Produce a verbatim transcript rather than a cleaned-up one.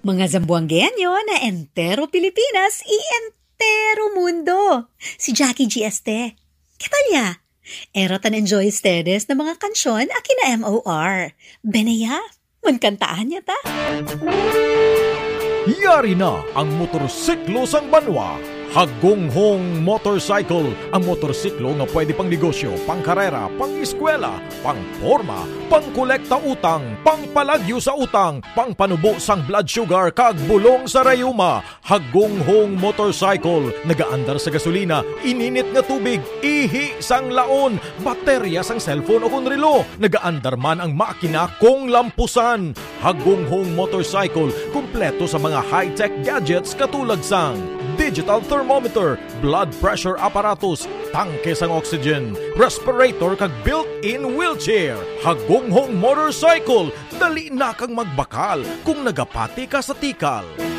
Mga Zamboangueño na entero Pilipinas y entero mundo. Si Jackie G. Este. ¿Qué tal ya? Era tan enjoy ustedes na mga kansyon akina M O R. Beneya, mankantaan niya ta. Yari na ang motorsiklo sang banwa. Hagonghong Motorcycle, ang motorsiklo nga pwede pang negosyo, pang karera, pang eskwela, pang forma, pang kolekta utang, pang palagyo sa utang, pang panubo sang blood sugar kag bulong sa rayuma. Hagonghong Motorcycle, nagaandar sa gasolina, ininit nga tubig, ihi sang laon, baterya sang cellphone o kunrilo, nagaandar man ang makina kung lampusan. Hagonghong Motorcycle, kumpleto sa mga high-tech gadgets katulad sang digital thermometer, blood pressure apparatus, tangke sang oxygen, respirator kag built-in wheelchair. Hagonghong Motorcycle, dali na kang magbakal kung nagapati ka sa tikal.